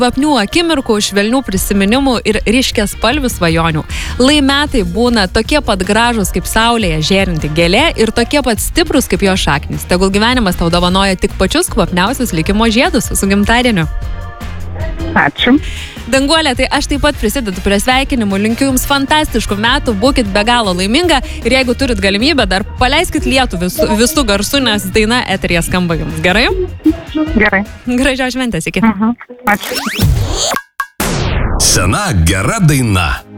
kvapnių akimirkų, švelnių prisiminimų ir ryškias spalvių svajonių. Lai metai būna tokie pat gražus kaip saulėje žėrinti gėlė ir tokie pat stiprus kaip jo šaknis. Tegul gyvenimas tau dovanoja tik pačius kvapniausius likimo žiedus. Su gimtadieniu. Ačiū. Danguolė, tai aš taip pat prisidedu prie sveikinimų, linkiu jums fantastiškų metų, būkit be galo laiminga ir jeigu turit galimybę, dar paleiskit lietų visų garsų, nes daina eteryje skamba jums. Gerai? Gerai. Gražios šventės, iki. Ačiū. Sena gera daina.